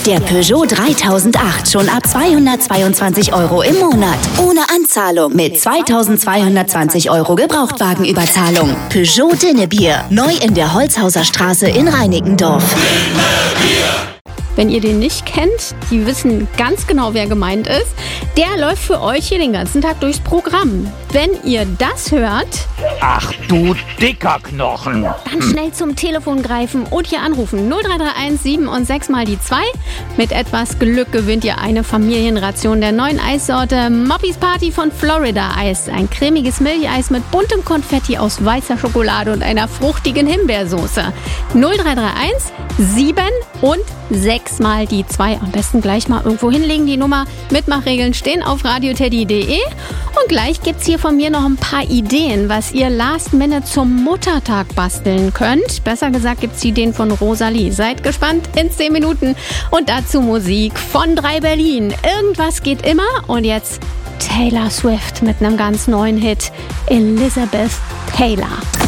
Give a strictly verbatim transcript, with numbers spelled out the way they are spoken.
Der Peugeot dreitausendacht schon ab zweihundertzweiundzwanzig Euro im Monat. Ohne Anzahlung mit zweitausendzweihundertzwanzig Euro Gebrauchtwagenüberzahlung. Peugeot Dinnebier. Neu in der Holzhauser Straße in Reinickendorf. Wenn ihr den nicht kennt, die wissen ganz genau, wer gemeint ist. Der läuft für euch hier den ganzen Tag durchs Programm. Wenn ihr das hört, ach du dicker Knochen, dann schnell zum Telefon greifen und hier anrufen. null drei drei eins sieben und sechs mal die zwei. Mit etwas Glück gewinnt ihr eine Familienration der neuen Eissorte Moppy's Party von Florida Eis. Ein cremiges Milcheis mit buntem Konfetti aus weißer Schokolade und einer fruchtigen Himbeersoße. null drei drei eins sieben und sechs mal die zwei. Am besten gleich mal irgendwo hinlegen. Die Nummer. Mitmachregeln stehen auf radioteddy punkt de. Und gleich gibt's hier von mir noch ein paar Ideen, was ihr last minute zum Muttertag basteln könnt. Besser gesagt gibt's die Ideen von Rosalie. Seid gespannt in zehn Minuten. Und dazu Musik von drei Berlin. Irgendwas geht immer. Und jetzt Taylor Swift mit einem ganz neuen Hit. Elizabeth Taylor.